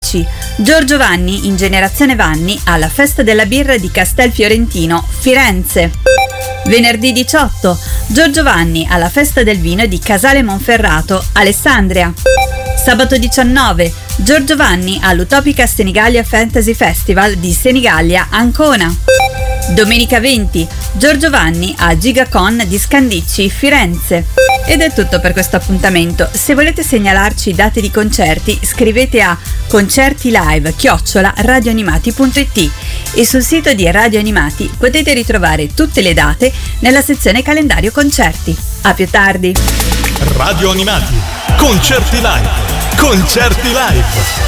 16. Giorgio Vanni in Generazione Vanni alla Festa della Birra di Castelfiorentino, Firenze. Venerdì 18. Giorgio Vanni alla Festa del Vino di Casale Monferrato, Alessandria. Sabato 19. Giorgio Vanni all'Utopica Senigallia Fantasy Festival di Senigallia, Ancona. Domenica 20. Giorgio Vanni a GigaCon di Scandicci, Firenze. Ed è tutto per questo appuntamento. Se volete segnalarci date di concerti, scrivete a concertilive@radioanimati.it e sul sito di Radio Animati potete ritrovare tutte le date nella sezione calendario concerti. A più tardi. Radio Animati, concerti live. Concerti live.